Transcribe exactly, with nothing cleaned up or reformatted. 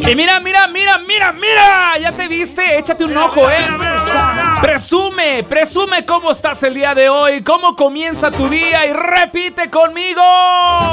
Y mira, mira, mira, mira, mira. Ya te viste, échate un ojo, eh. Presume, presume cómo estás el día de hoy, cómo comienza tu día y repite conmigo.